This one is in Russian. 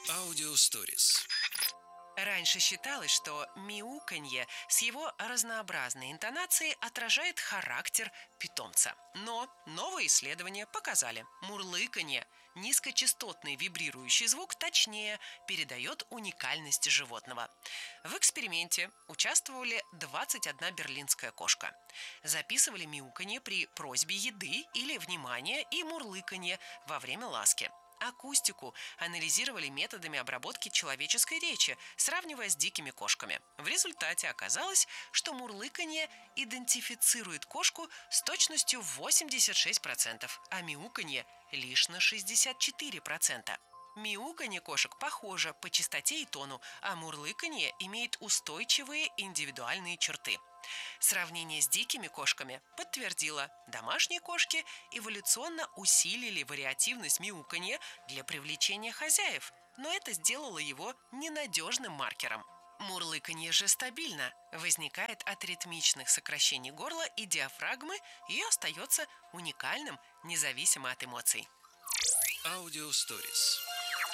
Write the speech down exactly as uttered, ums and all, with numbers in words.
Аудиосторис. Раньше считалось, что мяуканье с его разнообразной интонацией отражает характер питомца. Но новые исследования показали, мурлыканье, низкочастотный вибрирующий звук, точнее передает уникальность животного. В эксперименте участвовали двадцать одна берлинская кошка. Записывали мяуканье при просьбе еды или внимания и мурлыканье во время ласки. Акустику анализировали методами обработки человеческой речи, сравнивая с дикими кошками. В результате оказалось, что мурлыканье идентифицирует кошку с точностью в восемьдесят шесть процентов, а мяуканье лишь на шестьдесят четыре процента. Мяуканье кошек похоже по частоте и тону, а мурлыканье имеет устойчивые индивидуальные черты. Сравнение с дикими кошками подтвердило, домашние кошки эволюционно усилили вариативность мяуканья для привлечения хозяев, но это сделало его ненадежным маркером. Мурлыканье же стабильно, возникает от ритмичных сокращений горла и диафрагмы и остается уникальным, независимо от эмоций. Аудиосторис.